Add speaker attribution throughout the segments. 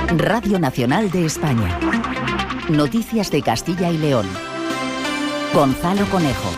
Speaker 1: Radio Nacional de España. Noticias de Castilla y León. Gonzalo Conejo.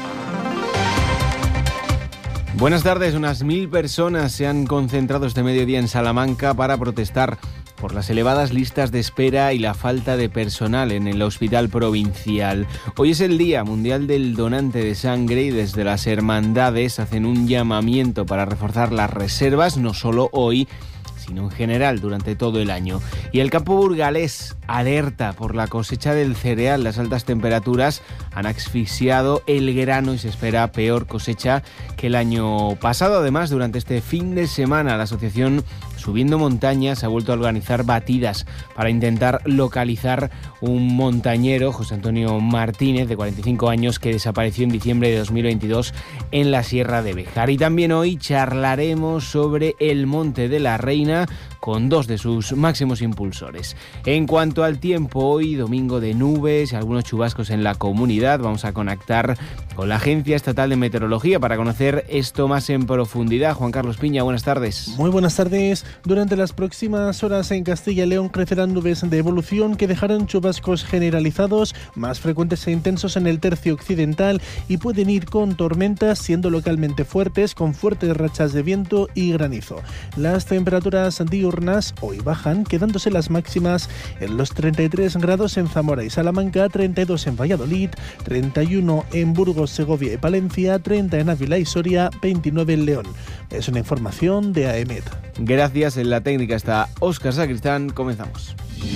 Speaker 2: Buenas tardes. Unas 1000 personas se han concentrado este mediodía en Salamanca para protestar por las elevadas listas de espera y la falta de personal en el hospital provincial. Hoy es el Día Mundial del Donante de Sangre y desde las hermandades hacen un llamamiento para reforzar las reservas, no solo hoy, sino en general durante todo el año. Y el campo burgalés alerta por la cosecha del cereal. Las altas temperaturas han asfixiado el grano y se espera peor cosecha que el año pasado. Además, durante este fin de semana, la asociación Subiendo Montañas ha vuelto a organizar batidas para intentar localizar un montañero, José Antonio Martínez, de 45 años, que desapareció en diciembre de 2022 en la Sierra de Béjar. Y también hoy charlaremos sobre el Monte de la Reina con dos de sus máximos impulsores. En cuanto al tiempo, hoy domingo de nubes y algunos chubascos en la comunidad. Vamos a conectar con la Agencia Estatal de Meteorología para conocer esto más en profundidad. Juan Carlos Piña, buenas tardes.
Speaker 3: Muy buenas tardes. Durante las próximas horas en Castilla y León crecerán nubes de evolución que dejarán chubascos generalizados, más frecuentes e intensos en el tercio occidental y pueden ir con tormentas, siendo localmente fuertes, con fuertes rachas de viento y granizo. Las temperaturas diurnas hoy bajan, quedándose las máximas en los 33 grados en Zamora y Salamanca, 32 en Valladolid, 31 en Burgos, Segovia y Palencia, 30 en Ávila y Soria, 29 en León. Es una información de AEMET.
Speaker 2: Gracias. En la técnica está Óscar Sacristán. Comenzamos.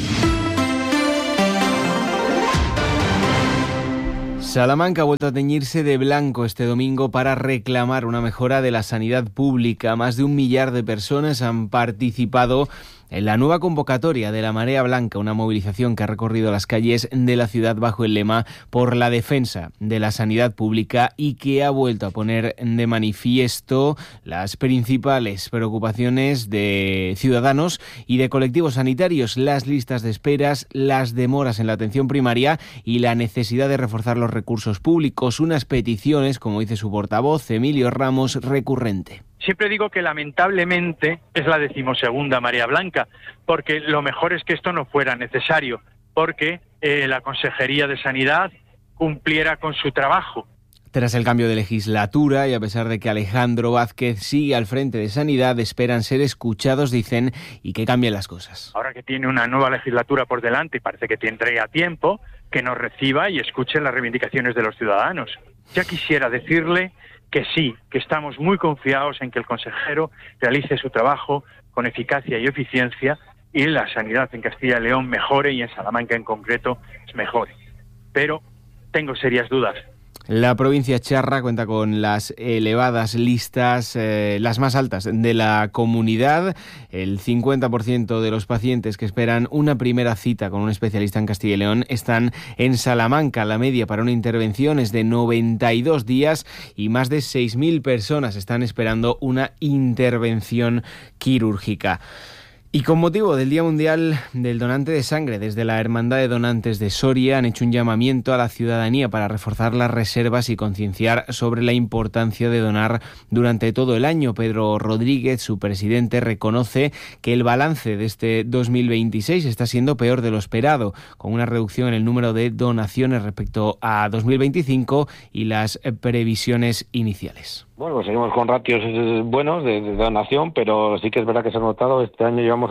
Speaker 2: Salamanca ha vuelto a teñirse de blanco este domingo para reclamar una mejora de la sanidad pública. Más de 1 millar de personas han participado en la nueva convocatoria de la Marea Blanca, una movilización que ha recorrido las calles de la ciudad bajo el lema por la defensa de la sanidad pública y que ha vuelto a poner de manifiesto las principales preocupaciones de ciudadanos y de colectivos sanitarios: las listas de esperas, las demoras en la atención primaria y la necesidad de reforzar los recursos públicos. Unas peticiones, como dice su portavoz, Emilio Ramos, recurrente.
Speaker 4: Siempre digo que lamentablemente es la 12ª Marea Blanca, porque lo mejor es que esto no fuera necesario, porque la Consejería de Sanidad cumpliera con su trabajo.
Speaker 2: Tras el cambio de legislatura y a pesar de que Alejandro Vázquez sigue al frente de Sanidad, esperan ser escuchados, dicen, y que cambien las cosas.
Speaker 4: Ahora que tiene una nueva legislatura por delante y parece que tendrá tiempo, que nos reciba y escuche las reivindicaciones de los ciudadanos. Ya quisiera decirle que sí, que estamos muy confiados en que el consejero realice su trabajo con eficacia y eficiencia y la sanidad en Castilla y León mejore y en Salamanca en concreto mejore. Pero tengo serias dudas.
Speaker 2: La provincia charra cuenta con las elevadas listas, las más altas de la comunidad. El 50% de los pacientes que esperan una primera cita con un especialista en Castilla y León están en Salamanca. La media para una intervención es de 92 días y más de 6.000 personas están esperando una intervención quirúrgica. Y con motivo del Día Mundial del Donante de Sangre, desde la Hermandad de Donantes de Soria han hecho un llamamiento a la ciudadanía para reforzar las reservas y concienciar sobre la importancia de donar durante todo el año. Pedro Rodríguez, su presidente, reconoce que el balance de este 2026 está siendo peor de lo esperado, con una reducción en el número de donaciones respecto a 2025 y las previsiones iniciales.
Speaker 5: Bueno, pues seguimos con ratios buenos de donación, pero sí que es verdad que se ha notado. Este año llevamos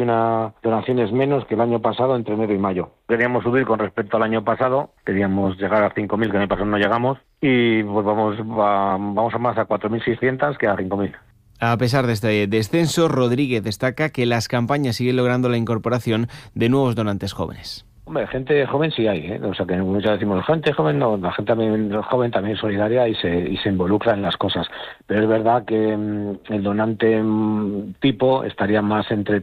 Speaker 5: 81 donaciones menos que el año pasado entre enero y mayo. Queríamos subir con respecto al año pasado, queríamos llegar a 5.000, que el año pasado no llegamos, y pues vamos a más a 4.600 que a 5.000.
Speaker 2: A pesar de este descenso, Rodríguez destaca que las campañas siguen logrando la incorporación de nuevos donantes jóvenes.
Speaker 5: Hombre, gente joven sí hay, O sea, que muchas decimos, gente joven no, la gente también joven también es solidaria y se involucra en las cosas. Pero es verdad que el donante tipo estaría más entre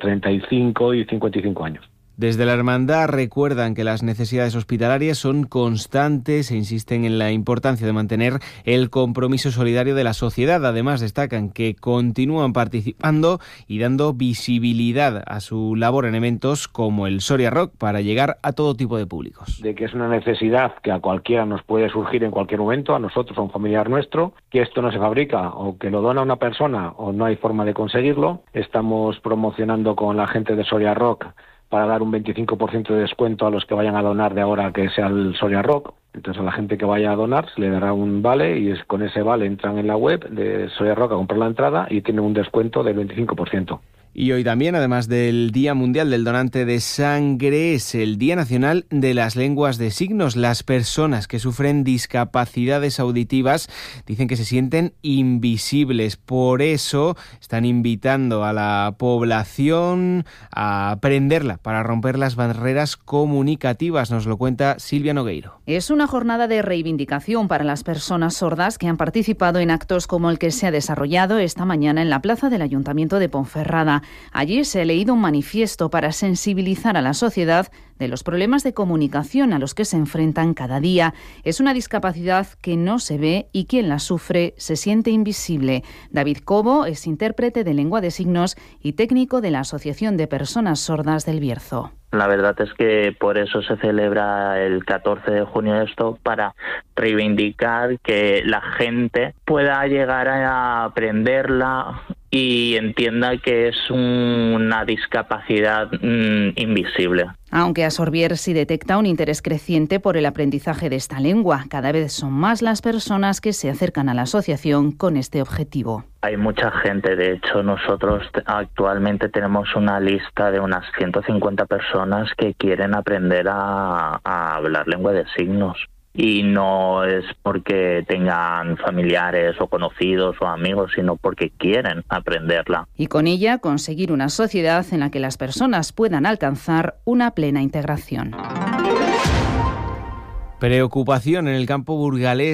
Speaker 5: 35 y 55 años.
Speaker 2: Desde la Hermandad recuerdan que las necesidades hospitalarias son constantes e insisten en la importancia de mantener el compromiso solidario de la sociedad. Además, destacan que continúan participando y dando visibilidad a su labor en eventos como el Soria Rock para llegar a todo tipo de públicos.
Speaker 5: De que es una necesidad que a cualquiera nos puede surgir en cualquier momento, a nosotros, a un familiar nuestro, que esto no se fabrica o que lo dona una persona o no hay forma de conseguirlo. Estamos promocionando con la gente de Soria Rock para dar un 25% de descuento a los que vayan a donar de ahora que sea el Soria Rock. Entonces a la gente que vaya a donar se le dará un vale y con ese vale entran en la web de Soria Rock a comprar la entrada y tienen un descuento del 25%.
Speaker 2: Y hoy también, además del Día Mundial del Donante de Sangre, es el Día Nacional de las Lenguas de Signos. Las personas que sufren discapacidades auditivas dicen que se sienten invisibles. Por eso están invitando a la población a aprenderla para romper las barreras comunicativas. Nos lo cuenta Silvia Nogueiro.
Speaker 6: Es una jornada de reivindicación para las personas sordas que han participado en actos como el que se ha desarrollado esta mañana en la plaza del Ayuntamiento de Ponferrada. Allí se ha leído un manifiesto para sensibilizar a la sociedad de los problemas de comunicación a los que se enfrentan cada día. Es una discapacidad que no se ve y quien la sufre se siente invisible. David Cobo es intérprete de lengua de signos y técnico de la Asociación de Personas Sordas del Bierzo.
Speaker 7: La verdad es que por eso se celebra el 14 de junio esto, para reivindicar que la gente pueda llegar a aprenderla y entienda que es una discapacidad invisible.
Speaker 6: Aunque a Sorbier sí detecta un interés creciente por el aprendizaje de esta lengua. Cada vez son más las personas que se acercan a la asociación con este objetivo.
Speaker 7: Hay mucha gente, de hecho nosotros actualmente tenemos una lista de unas 150 personas que quieren aprender a hablar lengua de signos. Y no es porque tengan familiares o conocidos o amigos, sino porque quieren aprenderla.
Speaker 6: Y con ella conseguir una sociedad en la que las personas puedan alcanzar una plena integración.
Speaker 2: Preocupación en el campo burgalés